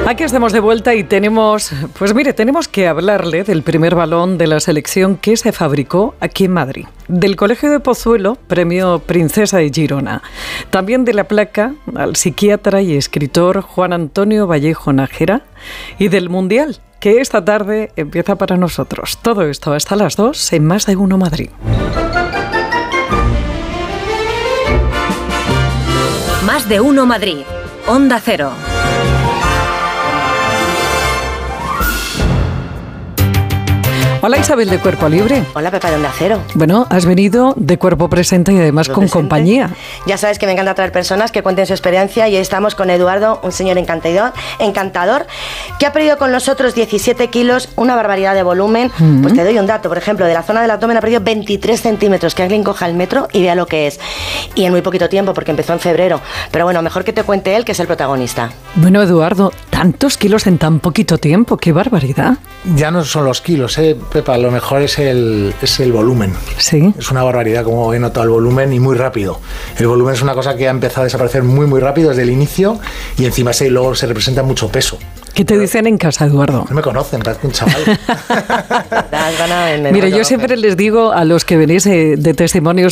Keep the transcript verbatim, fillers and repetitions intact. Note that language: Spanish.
Aquí estamos de vuelta y tenemos, pues mire, tenemos que hablarle del primer balón de la selección que se fabricó aquí en Madrid. Del Colegio de Pozuelo, premio Princesa de Girona. También de la placa al psiquiatra y escritor Juan Antonio Vallejo Nájera. Y del Mundial, que esta tarde empieza para nosotros. Todo esto hasta las dos en Más de Uno Madrid. Más de Uno Madrid. Onda Cero. Hola Isabel de Cuerpo Libre. Hola Pepa de Onda Cero. Bueno, has venido de cuerpo presente y además con presente. Compañía. Ya sabes que me encanta traer personas que cuenten su experiencia y hoy estamos con Eduardo, un señor encantador, encantador que ha perdido con nosotros diecisiete kilos, una barbaridad de volumen. Mm-hmm. Pues te doy un dato, por ejemplo, de la zona del abdomen ha perdido veintitrés centímetros, que alguien coja el metro y vea lo que es. Y en muy poquito tiempo, porque empezó en febrero. Pero bueno, mejor que te cuente él, que es el protagonista. Bueno, Eduardo, tantos kilos en tan poquito tiempo, qué barbaridad. Ya no son los kilos, ¿eh? Pepa, lo mejor es el, es el volumen. Sí. Es una barbaridad como he notado el volumen y muy rápido. El volumen es una cosa que ha empezado a desaparecer muy muy rápido desde el inicio y encima se, luego se representa mucho peso. ¿Qué te dicen en casa, Eduardo? No me conocen, parece un chaval. Mira, yo siempre les digo a los que venís de, de testimonios